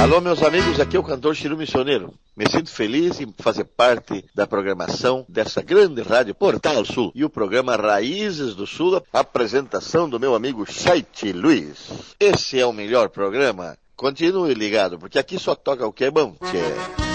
Alô, meus amigos, aqui é o cantor Chiru Missioneiro. Me sinto feliz em fazer parte da programação dessa grande rádio Portal Sul e o programa Raízes do Sul, a apresentação do meu amigo Chaite Luiz. Esse é o melhor programa. Continue ligado, porque aqui só toca o que é bom, tchê.